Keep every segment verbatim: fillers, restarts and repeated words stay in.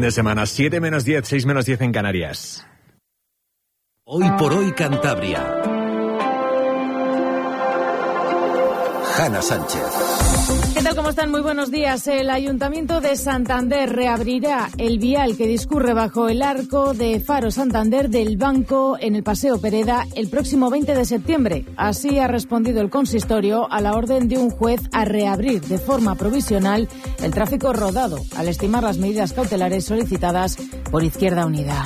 de semana. siete menos diez, seis menos diez en Canarias. Hoy por hoy Cantabria. Hanna Sánchez. ¿Qué tal? ¿Cómo están? Muy buenos días. El Ayuntamiento de Santander reabrirá el vial que discurre bajo el arco de Faro Santander del Banco en el Paseo Pereda el próximo veinte de septiembre. Así ha respondido el consistorio a la orden de un juez a reabrir de forma provisional el tráfico rodado, al estimar las medidas cautelares solicitadas por Izquierda Unida.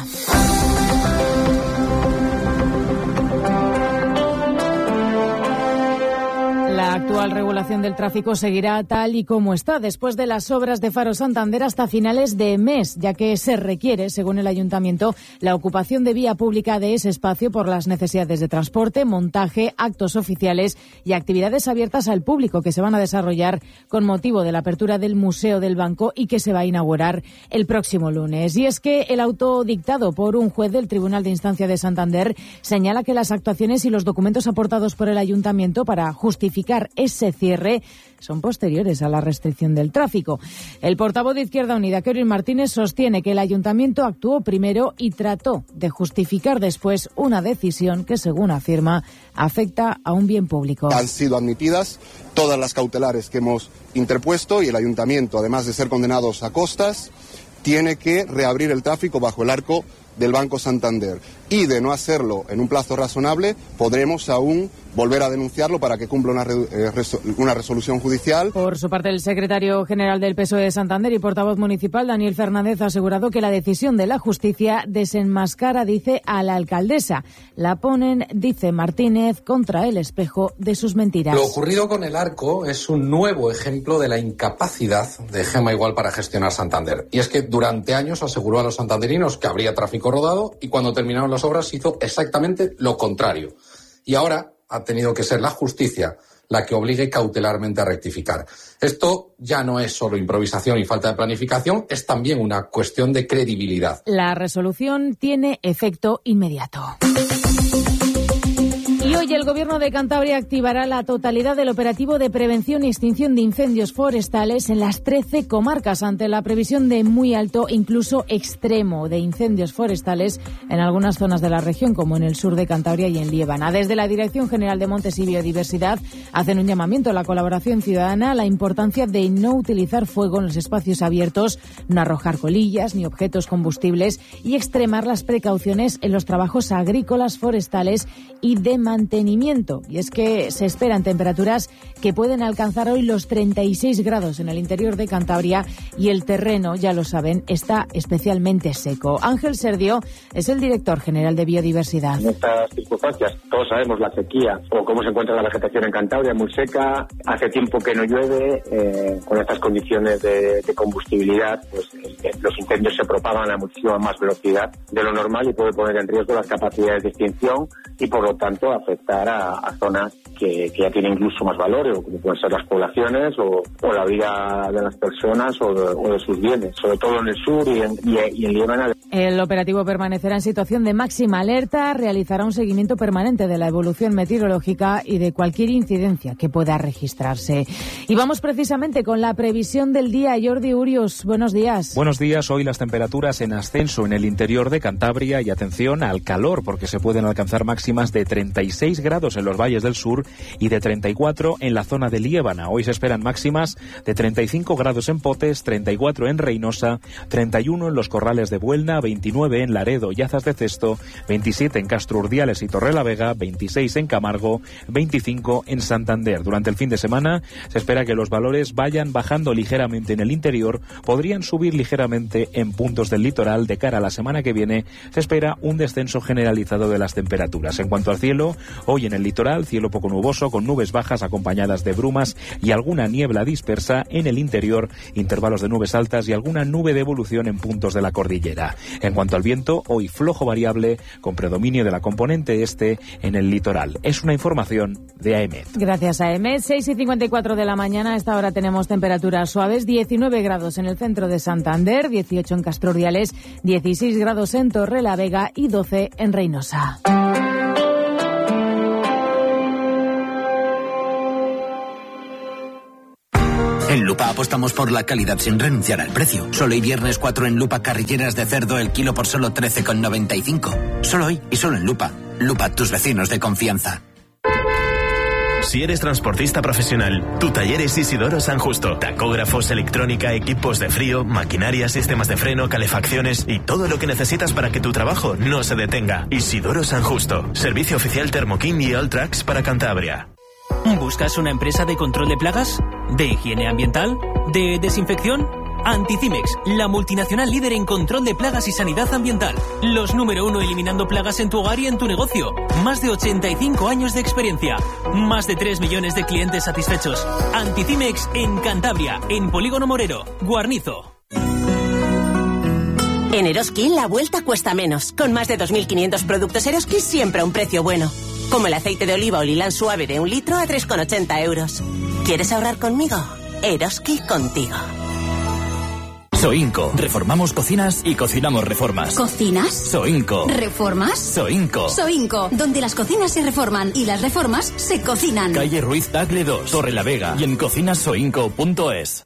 La actual regulación del tráfico seguirá tal y como está después de las obras de Faro Santander hasta finales de mes, ya que se requiere, según el Ayuntamiento, la ocupación de vía pública de ese espacio por las necesidades de transporte, montaje, actos oficiales y actividades abiertas al público que se van a desarrollar con motivo de la apertura del Museo del Banco y que se va a inaugurar el próximo lunes. Y es que el auto dictado por un juez del Tribunal de Instancia de Santander señala que las actuaciones y los documentos aportados por el Ayuntamiento para justificar ese cierre son posteriores a la restricción del tráfico. El portavoz de Izquierda Unida, Kerry Martínez, sostiene que el Ayuntamiento actuó primero y trató de justificar después una decisión que, según afirma, afecta a un bien público. Han sido admitidas todas las cautelares que hemos interpuesto y el Ayuntamiento, además de ser condenados a costas, tiene que reabrir el tráfico bajo el arco del Banco Santander. Y de no hacerlo en un plazo razonable, podremos aún volver a denunciarlo para que cumpla una, eh, resol- una resolución judicial. Por su parte, el secretario general del P S O E de Santander y portavoz municipal, Daniel Fernández, ha asegurado que la decisión de la justicia desenmascara, dice, a la alcaldesa. La ponen, dice Martínez, contra el espejo de sus mentiras. Lo ocurrido con el Arco es un nuevo ejemplo de la incapacidad de Gema Igual para gestionar Santander. Y es que durante años aseguró a los santanderinos que habría tráfico rodado y cuando terminaron las obras hizo exactamente lo contrario. Y ahora ha tenido que ser la justicia la que obligue cautelarmente a rectificar. Esto ya no es solo improvisación y falta de planificación, es también una cuestión de credibilidad. La resolución tiene efecto inmediato. Y hoy el Gobierno de Cantabria activará la totalidad del operativo de prevención y extinción de incendios forestales en las trece comarcas ante la previsión de muy alto, incluso extremo, de incendios forestales en algunas zonas de la región, como en el sur de Cantabria y en Liébana. Desde la Dirección General de Montes y Biodiversidad hacen un llamamiento a la colaboración ciudadana, a la importancia de no utilizar fuego en los espacios abiertos, no arrojar colillas ni objetos combustibles y extremar las precauciones en los trabajos agrícolas, forestales y de mantenimiento. Y es que se esperan temperaturas que pueden alcanzar hoy los treinta y seis grados en el interior de Cantabria y el terreno, ya lo saben, está especialmente seco. Ángel Serdio es el director general de Biodiversidad. En estas circunstancias, todos sabemos la sequía o cómo se encuentra la vegetación en Cantabria, muy seca, hace tiempo que no llueve, eh, con estas condiciones de, de combustibilidad, pues eh, los incendios se propagan a muchísima más velocidad de lo normal y puede poner en riesgo las capacidades de extinción y por lo tanto afectar a, a zonas que, que ya tienen incluso más valores, o como pueden ser las poblaciones o, o la vida de las personas o de, o de sus bienes, sobre todo en el sur y en, y, y en Liébana. El operativo permanecerá en situación de máxima alerta, realizará un seguimiento permanente de la evolución meteorológica y de cualquier incidencia que pueda registrarse. Y vamos precisamente con la previsión del día. Jordi Urios, buenos días. Buenos días. Hoy las temperaturas en ascenso en el interior de Cantabria y atención al calor, porque se pueden alcanzar máximas de treinta y seis grados en los valles del sur y de treinta y cuatro en la zona de Liébana. Hoy se esperan máximas de treinta y cinco grados en Potes, treinta y cuatro en Reynosa, treinta y uno en los Corrales de Buelna, veintinueve en Laredo y Azas de Cesto, veintisiete en Castro Urdiales y Torrelavega, veintiséis en Camargo, veinticinco en Santander. Durante el fin de semana se espera que los valores vayan bajando ligeramente en el interior, podrían subir ligeramente en puntos del litoral. De cara a la semana que viene se espera un descenso generalizado de las temperaturas. En cuanto al cielo, hoy en el litoral, cielo poco nuboso con nubes bajas acompañadas de brumas y alguna niebla dispersa. En el interior, intervalos de nubes altas y alguna nube de evolución en puntos de la cordillera. En cuanto al viento, hoy flojo variable con predominio de la componente este en el litoral. Es una información de A E M E T. Gracias, A E M E T. seis y cincuenta y cuatro de la mañana. A esta hora tenemos temperaturas suaves. diecinueve grados en el centro de Santander, dieciocho en Castro Urdiales, dieciséis grados en Torrelavega y doce en Reynosa. En Lupa apostamos por la calidad sin renunciar al precio. Solo hoy viernes cuatro en Lupa carrilleras de cerdo el kilo por solo trece con noventa y cinco. Solo hoy y solo en Lupa. Lupa, tus vecinos de confianza. Si eres transportista profesional, tu taller es Isidoro San Justo. Tacógrafos, electrónica, equipos de frío, maquinaria, sistemas de freno, calefacciones y todo lo que necesitas para que tu trabajo no se detenga. Isidoro San Justo. Servicio oficial Thermokin y Alltrax para Cantabria. ¿Buscas una empresa de control de plagas? ¿De higiene ambiental? ¿De desinfección? Anticimex, la multinacional líder en control de plagas y sanidad ambiental. Los número uno eliminando plagas en tu hogar y en tu negocio. Más de ochenta y cinco años de experiencia. Más de tres millones de clientes satisfechos. Anticimex en Cantabria, en Polígono Morero, Guarnizo. En Eroski la vuelta cuesta menos. Con más de dos mil quinientos productos Eroski siempre a un precio bueno. Como el aceite de oliva o lilán suave de un litro a tres con ochenta euros. ¿Quieres ahorrar conmigo? Eroski contigo. Soinco. Reformamos cocinas y cocinamos reformas. ¿Cocinas? Soinco. ¿Reformas? Soinco. Soinco, donde las cocinas se reforman y las reformas se cocinan. Calle Ruiz Tagle dos, Torre la Vega y en cocinas soinco punto es.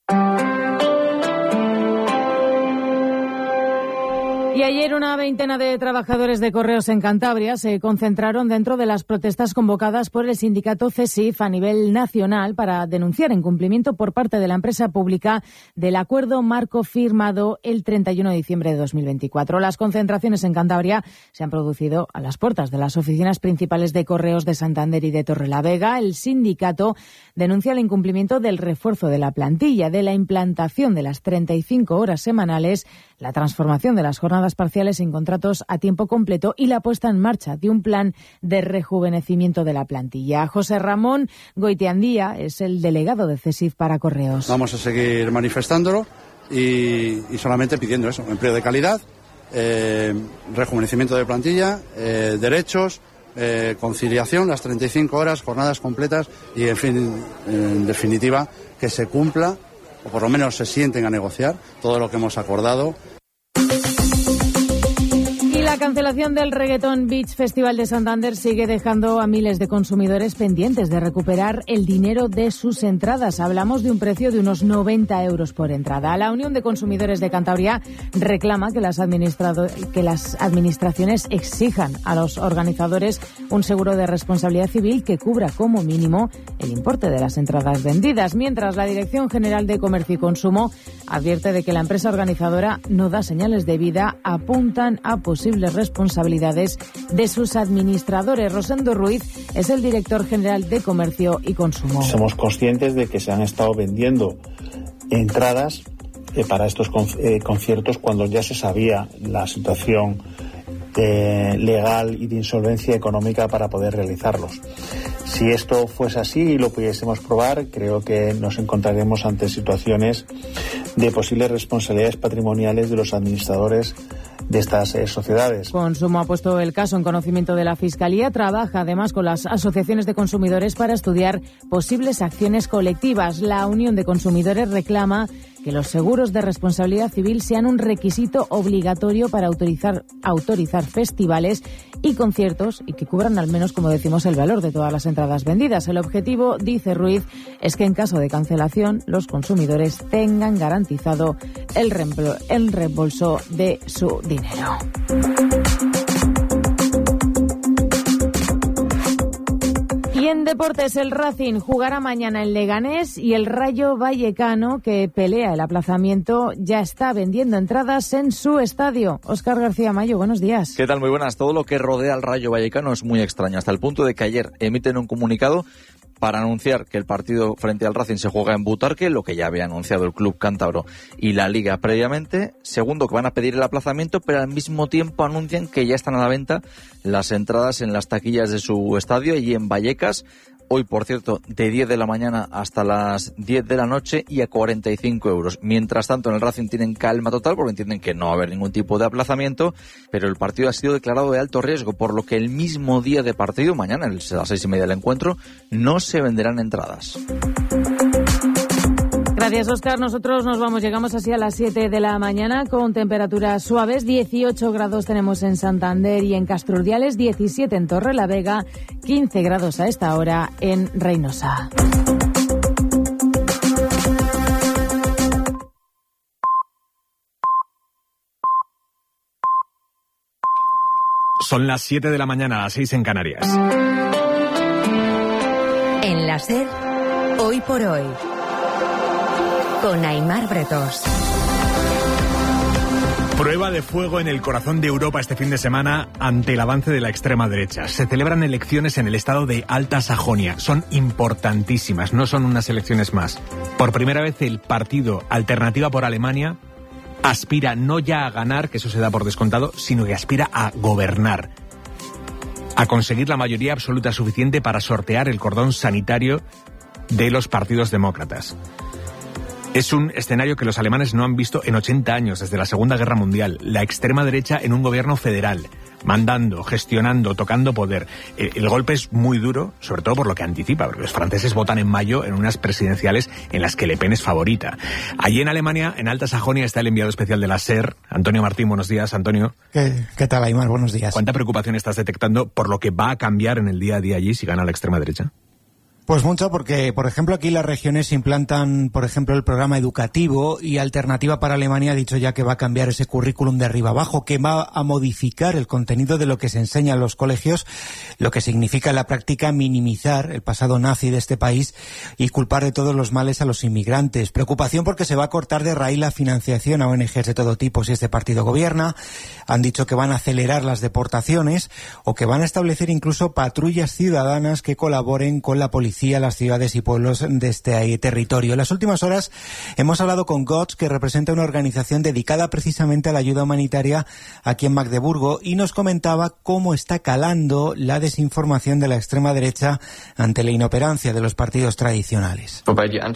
Y ayer una veintena de trabajadores de Correos en Cantabria se concentraron dentro de las protestas convocadas por el sindicato CESIF a nivel nacional para denunciar incumplimiento por parte de la empresa pública del acuerdo marco firmado el treinta y uno de diciembre de dos mil veinticuatro. Las concentraciones en Cantabria se han producido a las puertas de las oficinas principales de Correos de Santander y de Torrelavega. El sindicato denuncia el incumplimiento del refuerzo de la plantilla, de la implantación de las treinta y cinco horas semanales, la transformación de las jornadas parciales en contratos a tiempo completo y la puesta en marcha de un plan de rejuvenecimiento de la plantilla. José Ramón Goitiandía es el delegado de CESIF para Correos. Vamos a seguir manifestándolo y, y solamente pidiendo eso, empleo de calidad, eh, rejuvenecimiento de plantilla, eh, derechos, eh, conciliación, las treinta y cinco horas, jornadas completas y, en fin, en definitiva, que se cumpla o por lo menos se sienten a negociar todo lo que hemos acordado. La cancelación del Reggaeton Beach Festival de Santander sigue dejando a miles de consumidores pendientes de recuperar el dinero de sus entradas. Hablamos de un precio de unos noventa euros por entrada. La Unión de Consumidores de Cantabria reclama que las, administrado- que las administraciones exijan a los organizadores un seguro de responsabilidad civil que cubra como mínimo el importe de las entradas vendidas, mientras la Dirección General de Comercio y Consumo advierte de que la empresa organizadora no da señales de vida, apuntan a posibles responsabilidades de sus administradores. Rosendo Ruiz es el director general de Comercio y Consumo. Somos conscientes de que se han estado vendiendo entradas eh, para estos conc- eh, conciertos cuando ya se sabía la situación eh, legal y de insolvencia económica para poder realizarlos. Si esto fuese así y lo pudiésemos probar, creo que nos encontraremos ante situaciones de posibles responsabilidades patrimoniales de los administradores de estas eh, sociedades. Consumo ha puesto el caso en conocimiento de la Fiscalía. Trabaja además con las asociaciones de consumidores para estudiar posibles acciones colectivas. La Unión de Consumidores reclama que los seguros de responsabilidad civil sean un requisito obligatorio para autorizar, autorizar festivales y conciertos y que cubran al menos, como decimos, el valor de todas las entradas vendidas. El objetivo, dice Ruiz, es que en caso de cancelación los consumidores tengan garantizado el, reembol- el reembolso de su dinero. Y en deportes, el Racing jugará mañana en Leganés y el Rayo Vallecano, que pelea el aplazamiento, ya está vendiendo entradas en su estadio. Óscar García Mayo, buenos días. ¿Qué tal? Muy buenas. Todo lo que rodea al Rayo Vallecano es muy extraño, hasta el punto de que ayer emiten un comunicado para anunciar que el partido frente al Racing se juega en Butarque, lo que ya había anunciado el club cántabro y la Liga previamente. Segundo, que van a pedir el aplazamiento, pero al mismo tiempo anuncian que ya están a la venta las entradas en las taquillas de su estadio y en Vallecas. Hoy, por cierto, de diez de la mañana hasta las diez de la noche y a cuarenta y cinco euros. Mientras tanto, en el Racing tienen calma total porque entienden que no va a haber ningún tipo de aplazamiento, pero el partido ha sido declarado de alto riesgo, por lo que el mismo día de partido, mañana, a las seis y media del encuentro, no se venderán entradas. Gracias, Óscar. Nosotros nos vamos, llegamos así a las siete de la mañana con temperaturas suaves. dieciocho grados tenemos en Santander y en Castrurdiales, diecisiete en Torrelavega, quince grados a esta hora en Reynosa. Son las siete de la mañana, a las seis en Canarias. En la SER, Hoy por Hoy, con Aimar Bretos. Prueba de fuego en el corazón de Europa este fin de semana ante el avance de la extrema derecha. Se celebran elecciones en el estado de Alta Sajonia. Son importantísimas, no son unas elecciones más. Por primera vez el partido Alternativa por Alemania aspira no ya a ganar, que eso se da por descontado, sino que aspira a gobernar, a conseguir la mayoría absoluta suficiente para sortear el cordón sanitario de los partidos demócratas. Es un escenario que los alemanes no han visto en ochenta años, desde la Segunda Guerra Mundial. La extrema derecha en un gobierno federal, mandando, gestionando, tocando poder. El, el golpe es muy duro, sobre todo por lo que anticipa, porque los franceses votan en mayo en unas presidenciales en las que Le Pen es favorita. Allí en Alemania, en Alta Sajonia, está el enviado especial de la SER, Antonio Martín. Buenos días, Antonio. ¿Qué, qué tal, Aimar? Buenos días. ¿Cuánta preocupación estás detectando por lo que va a cambiar en el día a día allí si gana la extrema derecha? Pues mucho, porque, por ejemplo, aquí las regiones implantan, por ejemplo, el programa educativo, y Alternativa para Alemania ha dicho ya que va a cambiar ese currículum de arriba abajo, que va a modificar el contenido de lo que se enseña en los colegios, lo que significa en la práctica minimizar el pasado nazi de este país y culpar de todos los males a los inmigrantes. Preocupación porque se va a cortar de raíz la financiación a O N Ges de todo tipo si este partido gobierna. Han dicho que van a acelerar las deportaciones o que van a establecer incluso patrullas ciudadanas que colaboren con la policía a las ciudades y pueblos de este territorio. En las últimas horas hemos hablado con Gotz, que representa una organización dedicada precisamente a la ayuda humanitaria aquí en Magdeburgo, y nos comentaba cómo está calando la desinformación de la extrema derecha ante la inoperancia de los partidos tradicionales.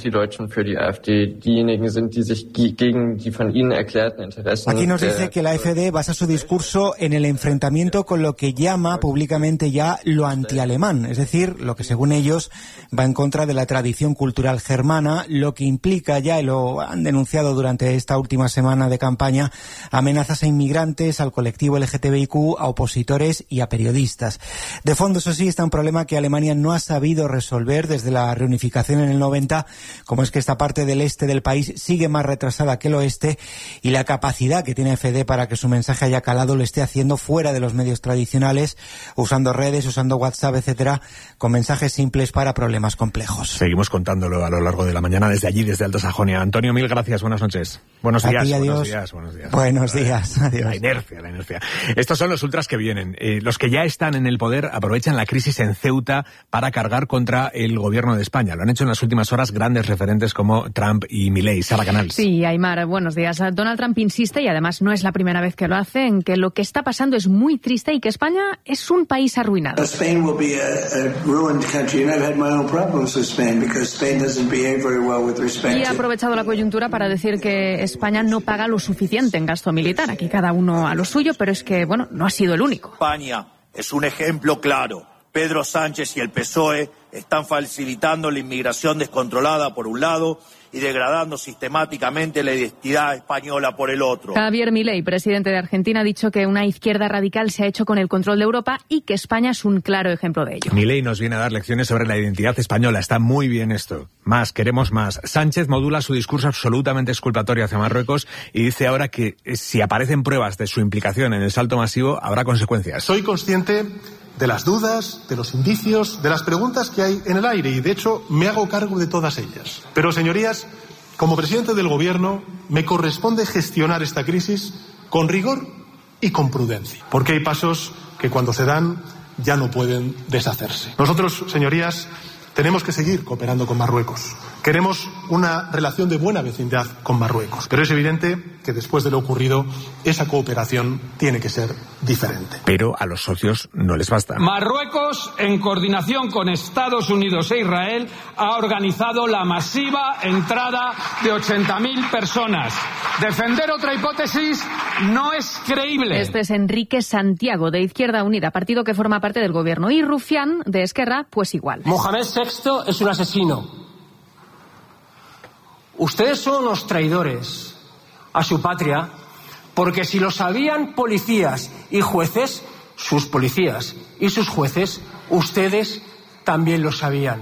Aquí nos dice que la AfD basa su discurso en el enfrentamiento con lo que llama públicamente ya lo antialemán, es decir, lo que según ellos va en contra de la tradición cultural germana, lo que implica ya, y lo han denunciado durante esta última semana de campaña, amenazas a inmigrantes, al colectivo L G T B I Q, a opositores y a periodistas. De fondo, eso sí, está un problema que Alemania no ha sabido resolver desde la reunificación en el noventa, como es que esta parte del este del país sigue más retrasada que el oeste, y la capacidad que tiene F D para que su mensaje haya calado lo esté haciendo fuera de los medios tradicionales, usando redes, usando WhatsApp, etcétera, con mensajes simples para problemas complejos. Seguimos contándolo a lo largo de la mañana desde allí, desde Alta Sajonia. Antonio, mil gracias, buenas noches. Buenos días, ti, buenos días, buenos días. Buenos días, adiós. La inercia, la inercia. Estos son los ultras que vienen. Eh, los que ya están en el poder aprovechan la crisis en Ceuta para cargar contra el gobierno de España. Lo han hecho en las últimas horas grandes referentes como Trump y Milei. Sara Canals. Sí, Aimar, buenos días. Donald Trump insiste, y además no es la primera vez que lo hace, en que lo que está pasando es muy triste y que España es un país arruinado. Spain will be a, a ruined country, and I've had my own problems with Spain because Spain doesn't behave very well with respect. Y ha aprovechado la coyuntura para decir que España no paga lo suficiente en gasto militar. Aquí cada uno a lo suyo, pero es que, bueno, no ha sido el único. España es un ejemplo claro. Pedro Sánchez y el P S O E están facilitando la inmigración descontrolada por un lado y degradando sistemáticamente la identidad española por el otro. Javier Milei, presidente de Argentina, ha dicho que una izquierda radical se ha hecho con el control de Europa y que España es un claro ejemplo de ello. Milei nos viene a dar lecciones sobre la identidad española. Está muy bien esto. Más, queremos más. Sánchez modula su discurso absolutamente exculpatorio hacia Marruecos y dice ahora que si aparecen pruebas de su implicación en el salto masivo, habrá consecuencias. Soy consciente de las dudas, de los indicios, de las preguntas que hay en el aire, y de hecho me hago cargo de todas ellas. Pero, señorías, como presidente del Gobierno me corresponde gestionar esta crisis con rigor y con prudencia, porque hay pasos que cuando se dan ya no pueden deshacerse. Nosotros, señorías, tenemos que seguir cooperando con Marruecos. Queremos una relación de buena vecindad con Marruecos, pero es evidente que después de lo ocurrido, esa cooperación tiene que ser diferente. Pero a los socios no les basta. Marruecos, en coordinación con Estados Unidos e Israel, ha organizado la masiva entrada de ochenta mil personas. Defender otra hipótesis no es creíble. Este es Enrique Santiago, de Izquierda Unida, partido que forma parte del gobierno, y Rufián, de Esquerra, pues igual. Mohamed sexto es un asesino. Ustedes son unos traidores a su patria, porque si lo sabían policías y jueces, sus policías y sus jueces, ustedes también lo sabían.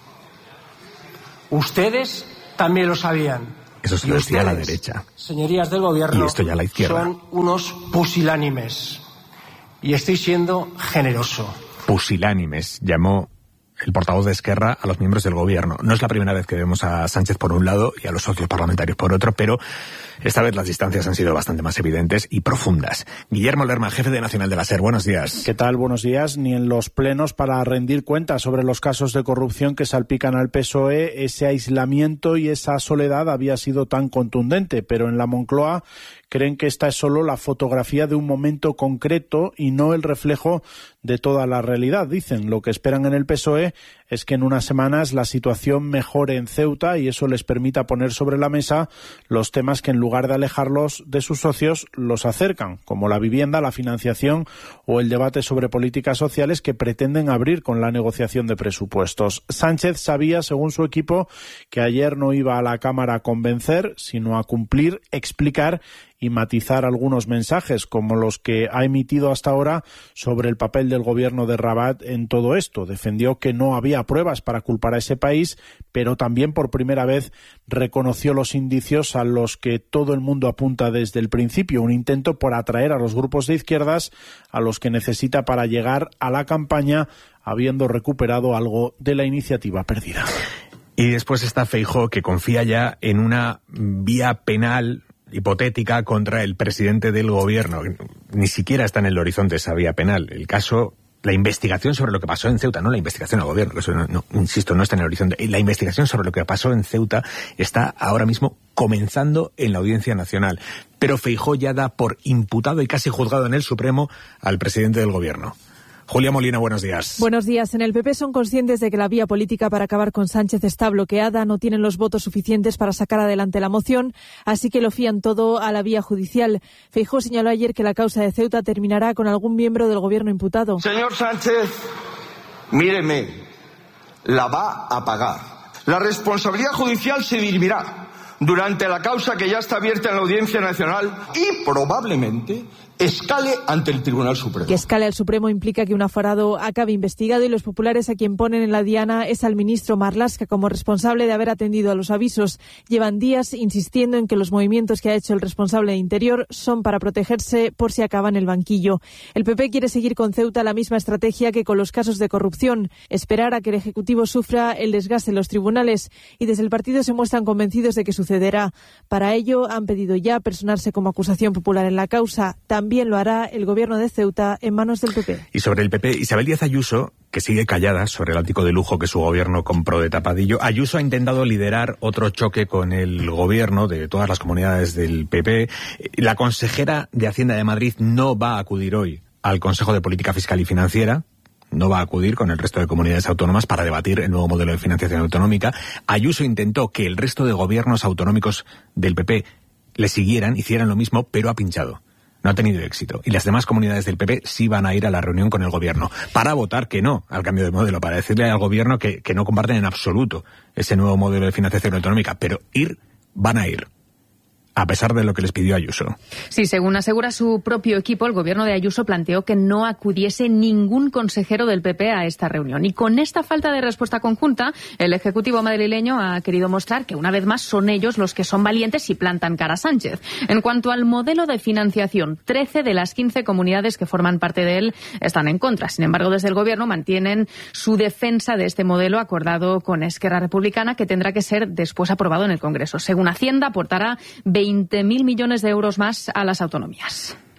Ustedes también lo sabían. Eso se lo decía a la derecha. Señorías del gobierno, y esto ya la izquierda. Son unos pusilánimes. y estoy siendo generoso. Pusilánimes, llamó el portavoz de Esquerra a los miembros del gobierno. No es la primera vez que vemos a Sánchez por un lado y a los socios parlamentarios por otro, pero esta vez las distancias han sido bastante más evidentes y profundas. Guillermo Lerma, jefe de Nacional de la SER, buenos días. ¿Qué tal? Buenos días. Ni en los plenos para rendir cuentas sobre los casos de corrupción que salpican al P S O E, ese aislamiento y esa soledad había sido tan contundente, pero en la Moncloa creen que esta es solo la fotografía de un momento concreto y no el reflejo de toda la realidad. Dicen, lo que esperan en el P S O E es que en unas semanas la situación mejore en Ceuta y eso les permita poner sobre la mesa los temas que en lugar de alejarlos de sus socios los acercan, como la vivienda, la financiación o el debate sobre políticas sociales que pretenden abrir con la negociación de presupuestos. Sánchez sabía, según su equipo, que ayer no iba a la Cámara a convencer, sino a cumplir, explicar y matizar algunos mensajes, como los que ha emitido hasta ahora sobre el papel del gobierno de Rabat en todo esto. Defendió que no había pruebas para culpar a ese país, pero también por primera vez reconoció los indicios a los que todo el mundo apunta desde el principio, un intento por atraer a los grupos de izquierdas a los que necesita para llegar a la campaña, habiendo recuperado algo de la iniciativa perdida. Y después está Feijóo, que confía ya en una vía penal hipotética contra el presidente del gobierno. Ni siquiera está en el horizonte esa vía penal. El caso, la investigación sobre lo que pasó en Ceuta, no la investigación al gobierno, eso no, no, insisto, no está en el horizonte. La investigación sobre lo que pasó en Ceuta está ahora mismo comenzando en la Audiencia Nacional. Pero Feijóo ya da por imputado y casi juzgado en el Supremo al presidente del gobierno. Julia Molina, buenos días. Buenos días. En el P P son conscientes de que la vía política para acabar con Sánchez está bloqueada, no tienen los votos suficientes para sacar adelante la moción, así que lo fían todo a la vía judicial. Feijóo señaló ayer que la causa de Ceuta terminará con algún miembro del gobierno imputado. Señor Sánchez, míreme, la va a pagar. La responsabilidad judicial se dirimirá durante la causa que ya está abierta en la Audiencia Nacional y probablemente escale ante el Tribunal Supremo. Que escale al Supremo implica que un aforado acabe investigado y los populares a quien ponen en la diana es al ministro Marlaska como responsable de haber atendido a los avisos. Llevan días insistiendo en que los movimientos que ha hecho el responsable de Interior son para protegerse por si acaba en el banquillo. El P P quiere seguir con Ceuta la misma estrategia que con los casos de corrupción, esperar a que el Ejecutivo sufra el desgaste en los tribunales, y desde el partido se muestran convencidos de que sucederá. Para ello han pedido ya personarse como acusación popular en la causa. También lo hará el gobierno de Ceuta en manos del P P. Y sobre el P P, Isabel Díaz Ayuso, que sigue callada sobre el ático de lujo que su gobierno compró de tapadillo. Ayuso ha intentado liderar otro choque con el gobierno de todas las comunidades del P P. La consejera de Hacienda de Madrid no va a acudir hoy al Consejo de Política Fiscal y Financiera. No va a acudir con el resto de comunidades autónomas para debatir el nuevo modelo de financiación autonómica. Ayuso intentó que el resto de gobiernos autonómicos del P P le siguieran, hicieran lo mismo, pero ha pinchado. No ha tenido éxito. Y las demás comunidades del P P sí van a ir a la reunión con el gobierno para votar que no al cambio de modelo, para decirle al gobierno que, que no comparten en absoluto ese nuevo modelo de financiación autonómica. Pero ir, van a ir, a pesar de lo que les pidió Ayuso. Sí, según asegura su propio equipo, el gobierno de Ayuso planteó que no acudiese ningún consejero del P P a esta reunión. Y con esta falta de respuesta conjunta, el Ejecutivo madrileño ha querido mostrar que una vez más son ellos los que son valientes y plantan cara a Sánchez. En cuanto al modelo de financiación, trece de las quince comunidades que forman parte de él están en contra. Sin embargo, desde el gobierno mantienen su defensa de este modelo acordado con Esquerra Republicana, que tendrá que ser después aprobado en el Congreso. Según Hacienda, aportará veinte mil millones de euros más a las autonomías.